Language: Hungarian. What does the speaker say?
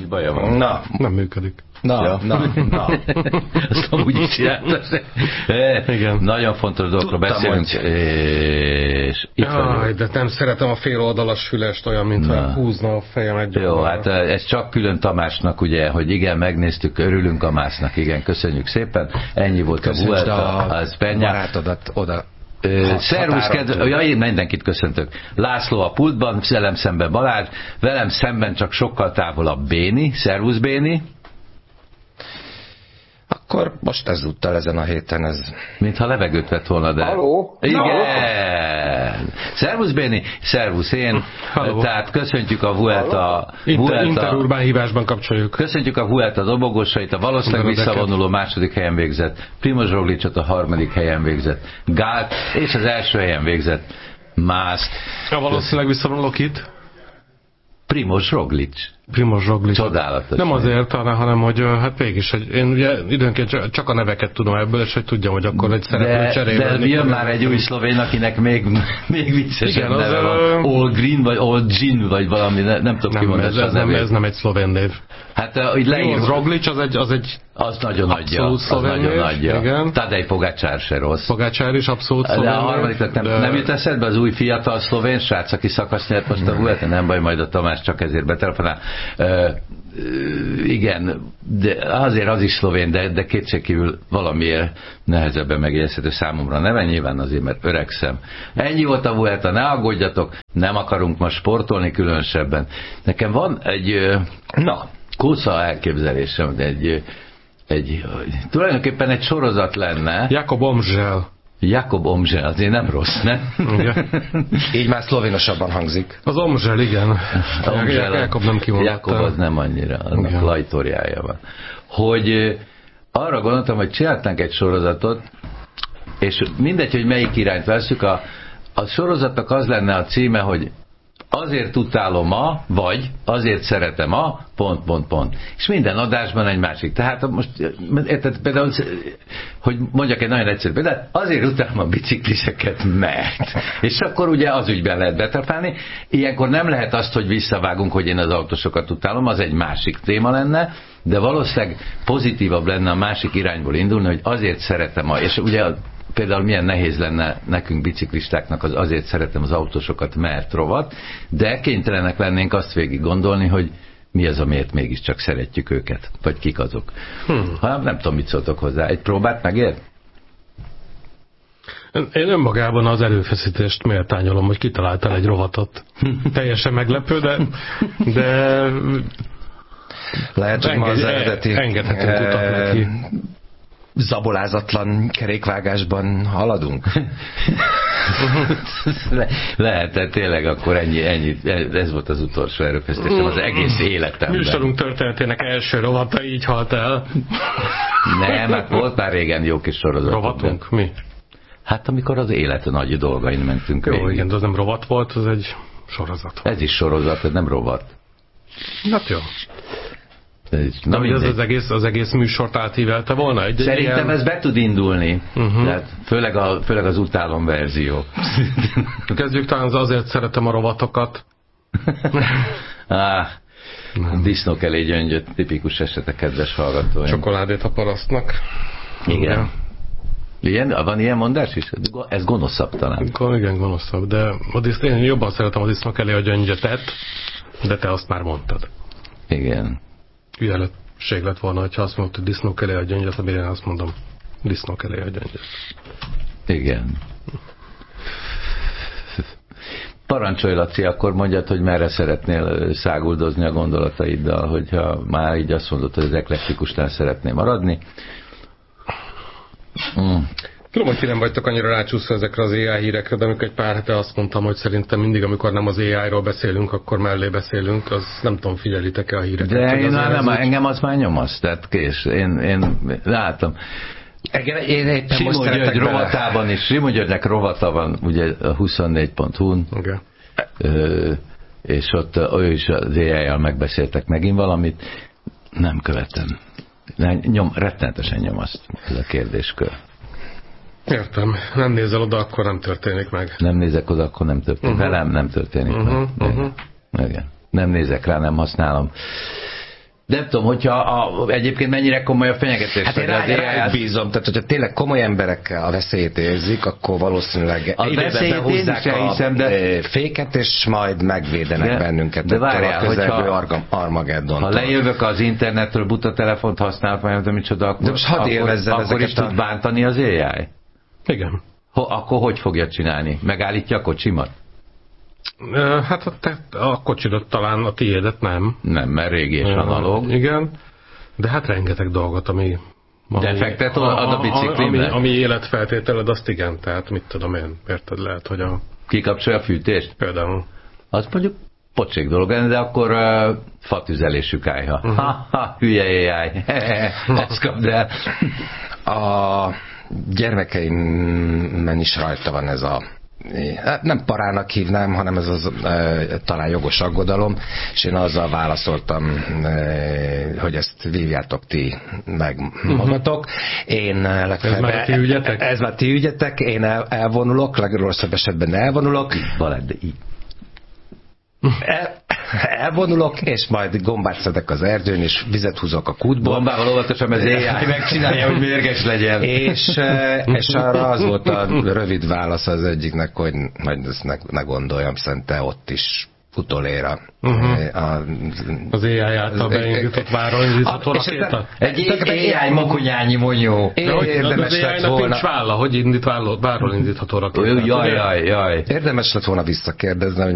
Amúgy baja van. Na. Nem működik. Na. Azt amúgy is csinálta. Igen. Nagyon fontos dolgokról beszélünk. És itt Jaj, de nem szeretem a féloldalas fülest, olyan, mintha húzna a fejem egy. Jó, hát ez csak külön Tamásnak, ugye, hogy igen, megnéztük, örülünk a másznak, igen, köszönjük szépen. Ennyi volt a Vuelta, az Peña. Barátodat oda. Szervusz, én mindenkit köszöntök. László a pultban, velem szemben Balázs, velem szemben csak sokkal távolabb Béni. Szervusz, Béni. Akkor most ezúttal ezen a héten ez... Mintha levegőt vett volna, de... Halló? Igen! Szervusz, Béni, szervusz én. Halló. Tehát köszöntjük a Vuelta... Interurbán hívásban kapcsoljuk. Köszöntjük a Vuelta dobogósait, a valószínűleg visszavonuló második helyen végzett, Primož Roglicot a harmadik helyen végzett, Gált és az első helyen végzett Mászt. A valószínűleg visszavonuló kit? Primož Roglic. Primož Roglic. Csodálatos. Nem azért, hanem hogy hát mégis, hogy én ugye időnként csak a neveket tudom ebből, és hogy tudjam, hogy akkor egy szereplő cserébe. De jön már egy új szlovén, akinek még viccesebb neve van. All Green, vagy All Gin, vagy valami, nem tudom kimondani a nevét. Ez nem egy szlovén név. Hát, hogy leír... Roglic az egy az nagyon adja. Az nagyon adja. Tadej Pogačar se rossz. Pogačar is abszolút szlovén. De a harmadiknak nem jut eszedbe az új fiatal szlovén srác, aki szakasz nyert most a Vueltán? Nem baj, majd a Tamás csak ezért betelefonál. Igen, de azért az is szlovén, de kétségkívül valamiért nehezebben megjegyezhető számomra a neve, nyilván azért, mert öregszem. Ennyi volt a Vuelta, ne aggódjatok, nem akarunk ma sportolni különösebben. Nekem van egy kósza elképzelésem, tulajdonképpen egy sorozat lenne. Jakob Omzsel, azért nem rossz, nem? Így már szlovénosabban hangzik. Az Omzsel, igen. Jakob nem kimondott. Jakob az nem annyira, annak lajtoriája van. Hogy arra gondoltam, hogy csináltánk egy sorozatot, és mindegy, hogy melyik irányt veszük, a sorozatnak az lenne a címe, hogy azért utálom vagy azért szeretem pont. És minden adásban egy másik. Tehát most, érted, például, hogy mondjak egy nagyon egyszerű példát, azért utálom a bicikliseket, mert. És akkor ugye az ügyben lehet betartálni. Ilyenkor nem lehet azt, hogy visszavágunk, hogy én az autósokat utálom, az egy másik téma lenne, de valószínűleg pozitívabb lenne a másik irányból indulni, hogy azért szeretem és ugye például milyen nehéz lenne nekünk biciklistáknak azért szeretem az autósokat, mert rovat, de kénytelenek lennénk azt végig gondolni, hogy mi az, amiért mégiscsak szeretjük őket, vagy kik azok. Nem tudom, mit szóltok hozzá. Egy próbát megér? Én önmagában az erőfeszítést méltányolom, hogy kitaláltál egy rovatot. Teljesen meglepő, de lehet, hogy ma az eredeti engedhetünk utat neki. Zabolázatlan kerékvágásban haladunk? Lehet, tényleg akkor ennyi, ez volt az utolsó erőfeszítésem az egész életemben. Műsorunk történetének első rovata így halt el. Nem, hát volt már régen jó kis sorozat. Rovatunk? Mi? Hát amikor az élet nagy dolgain mentünk végig. Jó, igen, de az nem rovat volt, az egy sorozat volt. Ez is sorozat, ez nem rovat. Hát jó. Na, hogy az egész műsort átívelte volna? Szerintem ez be tud indulni. Tehát főleg az utálom verzió. Kezdjük talán azért szeretem a rovatokat. Disznók elé gyöngyöt, tipikus esete, kedves hallgatóim. Csokoládét a parasztnak. Igen. Van ilyen mondás is? Ez gonoszabb talán. Igen, gonoszabb, de én jobban szeretem a disznók elé a gyöngyötet, de te azt már mondtad. Igen. Hülyeletség lett volna, hogyha azt mondod, hogy disznók elé a gyöngyöt, amire én azt mondom, disznók elé a gyöngyöt. Igen. Parancsolj, Laci, akkor mondjad, hogy merre szeretnél száguldozni a gondolataiddal, hogyha már így azt mondod, hogy az eklektikusnál szeretnél maradni. Tudom, hogy ti nem vagytok annyira rácsúszva ezekre az AI hírekre, de amikor egy pár hete azt mondtam, hogy szerintem mindig, amikor nem az AI-ról beszélünk, akkor mellé beszélünk, az nem tudom, figyelitek-e a híreket. De én engem az már nyomasz, tehát kész. Én látom. Én éppen most szeretek rovatában is, Simon Györgynek rovata van, ugye a 24.hu-n, okay. És ott ő is az AI-jal megbeszéltek megint valamit. Nem követem. Rettenetesen nyomaszt ez a kérdéskör. Értem. Nem nézel oda, akkor nem történik meg. Nem nézek oda, akkor nem történik. Velem nem történik meg. Igen. Nem nézek rá, nem használom. Nem tudom, hogyha egyébként mennyire komoly a fenyegetés. Hát én rájuk bízom, tehát hogyha tényleg komoly emberek a veszélyét érzik, akkor valószínűleg a veszélyét behúzzák hiszem, de féket, és majd megvédenek bennünket. De várjál, a közelgő Armageddon. Ha lejövök az internetről, buta telefont használok, vagy nem tudom micsoda, akkor is tud bántani az AI? Igen. Akkor hogy fogja csinálni? Megállítja a kocsimat? Hát a kocsidat talán, a tiédet nem. Nem, mert régi és analóg. Igen, de hát rengeteg dolgot, ami defektet ad a biciklimnek? Ami életfeltételed, azt igen, tehát mit tudom én, érted, lehet, hogy kikapcsolja a fűtést? Például. Az mondjuk pocsék dolog, de akkor fatüzelésű kályha. Hülye AI. Ezt kapd el. A gyermekeimen is rajta van ez a nem parának hívnám, hanem ez az talán jogos aggodalom, és én azzal válaszoltam, hogy ezt vívjátok ti meg magatok. Én ez már ti ügyetek? Ez már ti ügyetek, én elvonulok, legrosszabb esetben elvonulok. Elvonulok, és majd gombát szedek az erdőn, és vizet húzok a kútból. Gombával óvatosan, az AI megcsinálja, hogy mérges legyen. És arra az volt a rövid válasz az egyiknek, hogy majd ezt ne gondoljam, szerintem ott is utolér az AI által beindított váróindítható rakéta. Egy AI makonyányi monyó. Érdemes lett volna. Nincs válla, hogy indít váróindítható rakétát. Jaj. Érdemes lett volna visszakérdezni, hogy